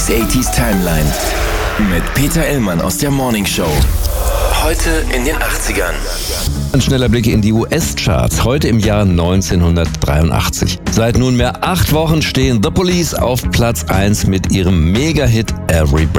Boogies 80s Timeline mit Peter Illmann aus der Morning Show. Heute in den 80ern. Ein schneller Blick in die US-Charts, heute im Jahr 1983. Seit nunmehr 8 Wochen stehen The Police auf Platz 1 mit ihrem Mega-Hit Every Breath